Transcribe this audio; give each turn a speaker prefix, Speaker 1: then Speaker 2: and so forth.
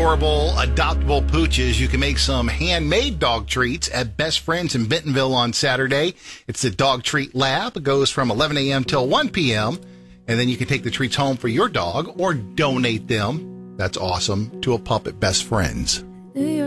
Speaker 1: adorable, adoptable pooches, you can make some handmade dog treats at Best Friends in Bentonville on Saturday. It's the Dog Treat Lab. It goes from 11 a.m. till 1 p.m., and then you can take the treats home for your dog or donate them. That's awesome, to a pup at Best Friends.